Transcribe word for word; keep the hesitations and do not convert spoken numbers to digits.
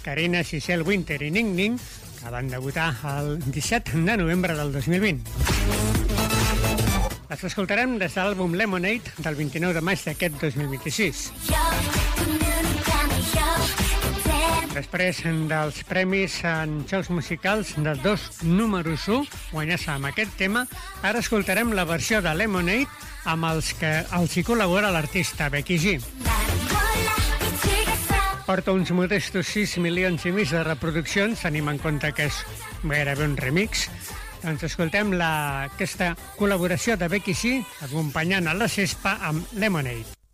Karina, Giselle Winter i Ning Ning, que van debutar el disset de novembre del dos mil vint. Les escoltarem des de l'àlbum Lemonade del vint-i-nou de maig d'aquest dos mil vint-i-sis. Després dels premis en jocs musicals de dos números u, guanyats amb aquest tema, ara escoltarem la versió de Lemonade amb els que els hi col·labora l'artista Becky G. Porta uns modestos sis milions i mig de reproduccions, tenim en compte que és gairebé un remix. Doncs escoltem la, aquesta col·laboració de Becky G acompanyant a la Cespa amb Lemonade.